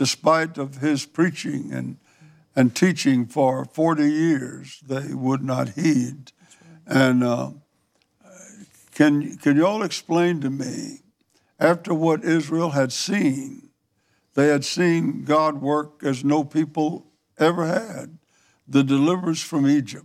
despite of his preaching and teaching for 40 years, they would not heed. And can you all explain to me, after what Israel had seen, they had seen God work as no people ever had, the deliverance from Egypt,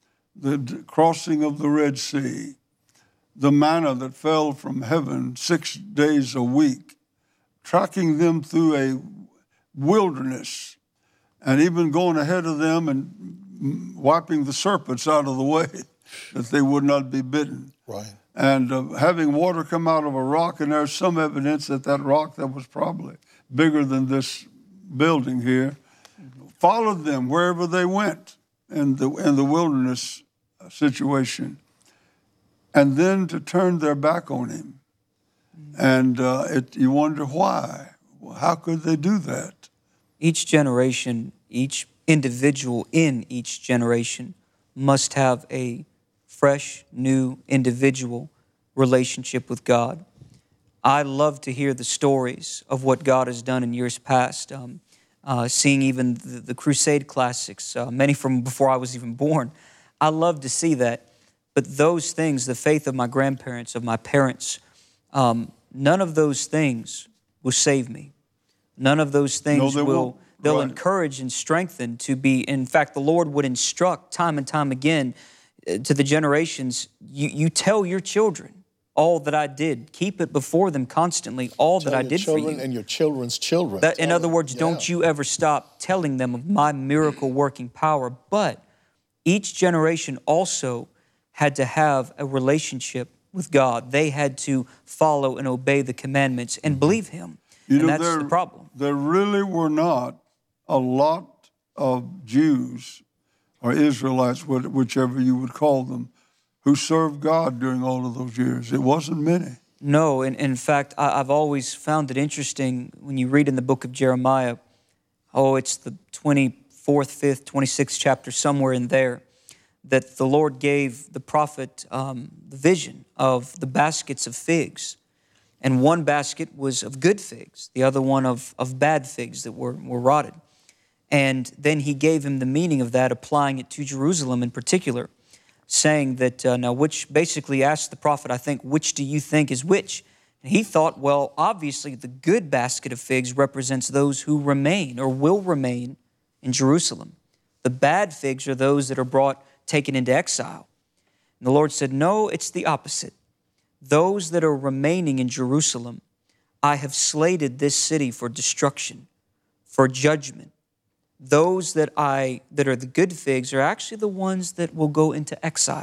the crossing of the Red Sea, the manna that fell from heaven 6 days a week, tracking them through a wilderness, and even going ahead of them and wiping the serpents out of the way that they would not be bitten. Right. And having water come out of a rock, and there's some evidence that that rock that was probably bigger than this building here followed them wherever they went in the wilderness situation, and then to turn their back on him. And you wonder why. How could they do that? Each generation, each individual in each generation must have a fresh, new, individual relationship with God. I love to hear the stories of what God has done in years past, seeing even the Crusade classics, many from before I was even born. I love to see that. But those things, the faith of my grandparents, of my parents, none of those things will save me. None of those things they'll right. encourage and strengthen to be. In fact, the Lord would instruct time and time again to the generations, you tell your children all that I did. Keep it before them constantly, all that I did for you. And your children's children. In other words, don't you ever stop telling them of my miracle-working power. But each generation also had to have a relationship with God. They had to follow and obey the commandments and believe Him. And that's the problem. There really were not a lot of Jews or Israelites, whichever you would call them, who served God during all of those years. It wasn't many. No, and in fact, I've always found it interesting when you read in the book of Jeremiah, it's the 24th, 5th, 26th chapter, somewhere in there, that the Lord gave the prophet the vision of the baskets of figs. And one basket was of good figs, the other one of bad figs that were rotted. And then he gave him the meaning of that, applying it to Jerusalem in particular, saying that, which basically asked the prophet, I think, which do you think is which? And he thought, well, obviously the good basket of figs represents those who remain or will remain in Jerusalem. The bad figs are those that are taken into exile. And the Lord said, no, it's the opposite. Those that are remaining in Jerusalem, I have slated this city for destruction, for judgment. Those that are the good figs are actually the ones that will go into exile.